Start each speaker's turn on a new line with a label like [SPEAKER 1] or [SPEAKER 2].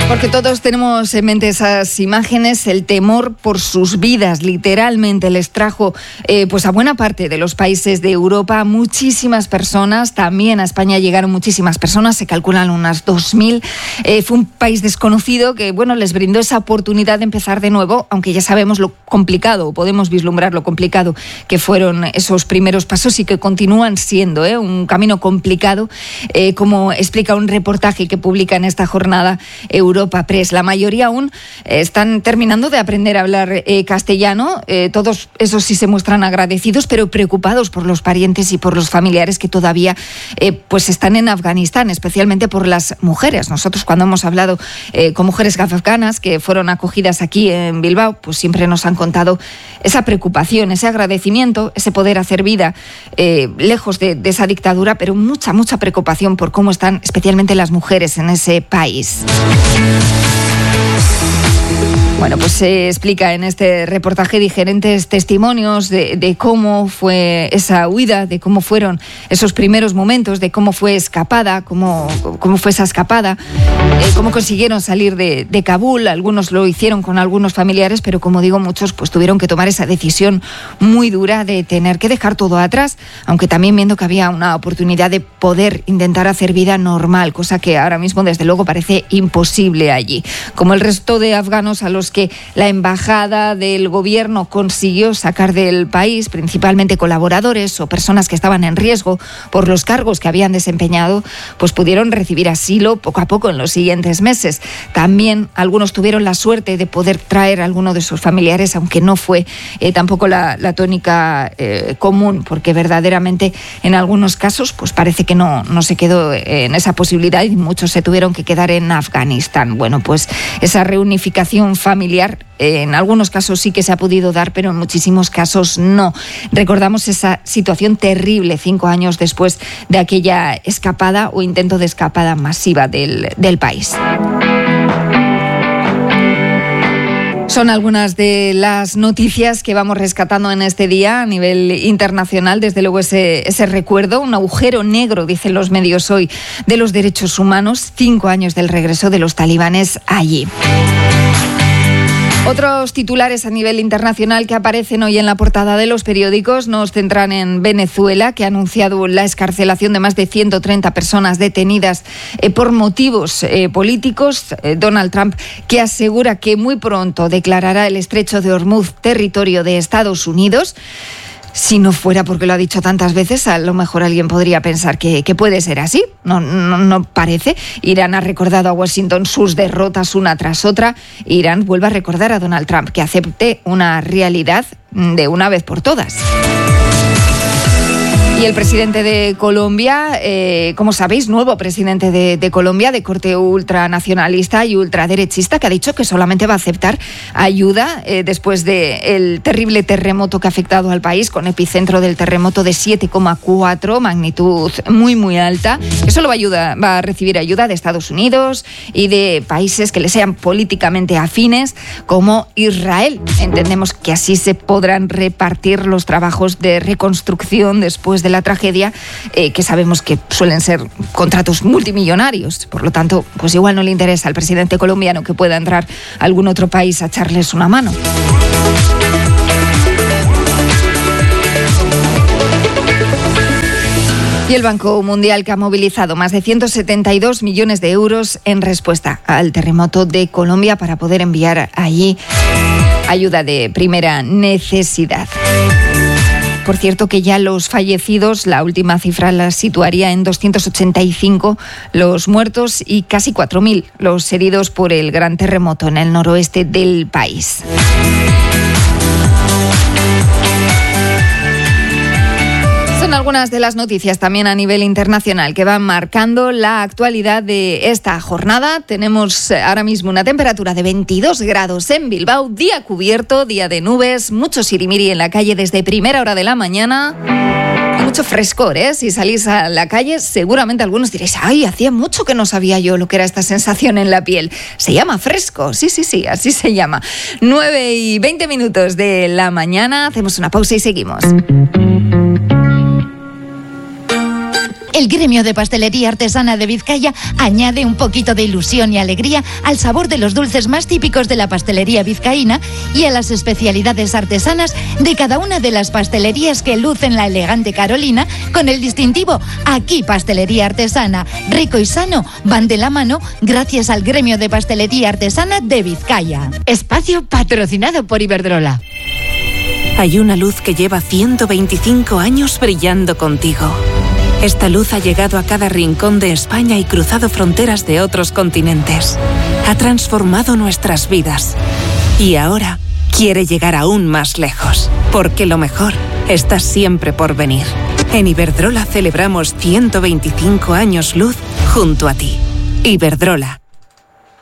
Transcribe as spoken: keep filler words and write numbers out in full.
[SPEAKER 1] Porque todos tenemos en mente esas imágenes, el temor por sus vidas, literalmente les trajo eh, pues a buena parte de los países de Europa muchísimas personas, también a España llegaron muchísimas personas, se calculan unas dos mil. Eh, fue un país desconocido que bueno les brindó esa oportunidad de empezar de nuevo, aunque ya sabemos lo complicado, podemos vislumbrar lo complicado que fueron esos primeros pasos y que continúan siendo eh, un camino complicado, eh, como explica un reportaje que publica en esta jornada Europa Press. La mayoría aún eh, están terminando de aprender a hablar eh, castellano. Eh, todos esos sí se muestran agradecidos, pero preocupados por los parientes y por los familiares que todavía eh, pues están en Afganistán, especialmente por las mujeres. Nosotros cuando hemos hablado eh, con mujeres afganas que fueron acogidas aquí en Bilbao, pues siempre nos han contado esa preocupación, ese agradecimiento, ese poder hacer vida eh, lejos de, de esa dictadura, pero mucha, mucha preocupación por cómo están especialmente las mujeres en ese país. Bueno, pues se explica en este reportaje diferentes testimonios de, de cómo fue esa huida, de cómo fueron esos primeros momentos, de cómo fue escapada, cómo, cómo fue esa escapada, eh, cómo consiguieron salir de, de Kabul. Algunos lo hicieron con algunos familiares, pero como digo, muchos pues tuvieron que tomar esa decisión muy dura de tener que dejar todo atrás, aunque también viendo que había una oportunidad de poder intentar hacer vida normal, cosa que ahora mismo desde luego parece imposible allí. Como el resto de afganos a los que la embajada del gobierno consiguió sacar del país, principalmente colaboradores o personas que estaban en riesgo por los cargos que habían desempeñado, pues pudieron recibir asilo poco a poco en los siguientes meses. También algunos tuvieron la suerte de poder traer a alguno de sus familiares, aunque no fue eh, tampoco la, la tónica eh, común, porque verdaderamente en algunos casos pues parece que no, no se quedó en esa posibilidad y muchos se tuvieron que quedar en Afganistán. Bueno, pues esa reunificación familiar en algunos casos sí que se ha podido dar, pero en muchísimos casos no. Recordamos esa situación terrible cinco años después de aquella escapada o intento de escapada masiva del, del país. Son algunas de las noticias que vamos rescatando en este día a nivel internacional. Desde luego ese, ese recuerdo, un agujero negro, dicen los medios hoy, de los derechos humanos, cinco años del regreso de los talibanes allí. Otros titulares a nivel internacional que aparecen hoy en la portada de los periódicos nos centran en Venezuela, que ha anunciado la excarcelación de más de ciento treinta personas detenidas eh, por motivos eh, políticos. Eh, Donald Trump, que asegura que muy pronto declarará el estrecho de Hormuz territorio de Estados Unidos. Si no fuera porque lo ha dicho tantas veces, a lo mejor alguien podría pensar que, que puede ser así. No, no, no parece. Irán ha recordado a Washington sus derrotas una tras otra. Irán vuelve a recordar a Donald Trump que acepte una realidad de una vez por todas. Y el presidente de Colombia, eh, como sabéis, nuevo presidente de, de Colombia, de corte ultranacionalista y ultraderechista, que ha dicho que solamente va a aceptar ayuda eh, después del terrible terremoto que ha afectado al país, con epicentro del terremoto de siete coma cuatro, magnitud muy, muy alta. Que solo va a, ayuda, va a recibir ayuda de Estados Unidos y de países que le sean políticamente afines, como Israel. Entendemos que así se podrán repartir los trabajos de reconstrucción después de la tragedia, eh, que sabemos que suelen ser contratos multimillonarios. Por lo tanto, pues igual no le interesa al presidente colombiano que pueda entrar a algún otro país a echarles una mano. Y el Banco Mundial, que ha movilizado más de ciento setenta y dos millones de euros en respuesta al terremoto de Colombia para poder enviar allí ayuda de primera necesidad. Por cierto, que ya los fallecidos, la última cifra la situaría en doscientos ochenta y cinco los muertos y casi cuatro mil los heridos por el gran terremoto en el noroeste del país. Son algunas de las noticias también a nivel internacional que van marcando la actualidad de esta jornada. Tenemos ahora mismo una temperatura de veintidós grados en Bilbao, día cubierto, día de nubes, mucho sirimiri en la calle desde primera hora de la mañana. Mucho frescor, ¿eh? Si salís a la calle, seguramente algunos diréis, ay, hacía mucho que no sabía yo lo que era esta sensación en la piel. Se llama fresco, sí, sí, sí, así se llama. nueve y veinte minutos de la mañana, hacemos una pausa y seguimos.
[SPEAKER 2] El gremio de pastelería artesana de Vizcaya añade un poquito de ilusión y alegría al sabor de los dulces más típicos de la pastelería vizcaína y a las especialidades artesanas de cada una de las pastelerías que lucen la elegante Carolina con el distintivo Aquí Pastelería Artesana. Rico y sano van de la mano gracias al gremio de pastelería artesana de Vizcaya.
[SPEAKER 3] Espacio patrocinado por Iberdrola.
[SPEAKER 4] Hay una luz que lleva ciento veinticinco años brillando contigo. Esta luz ha llegado a cada rincón de España y cruzado fronteras de otros continentes. Ha transformado nuestras vidas. Y ahora quiere llegar aún más lejos, porque lo mejor está siempre por venir. En Iberdrola celebramos ciento veinticinco años luz junto a ti. Iberdrola,